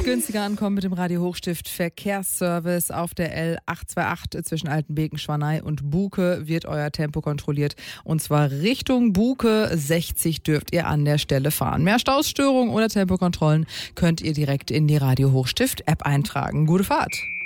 günstiger ankommen mit dem Radio Hochstift Verkehrsservice. Auf der L828 zwischen Altenbeken, Schwanei und Buke wird euer Tempo kontrolliert. Und zwar Richtung Buke. 60 dürft ihr an der Stelle fahren. Mehr Stausstörungen oder Tempokontrollen könnt ihr direkt in die Radio Hochstift App eintragen. Gute Fahrt!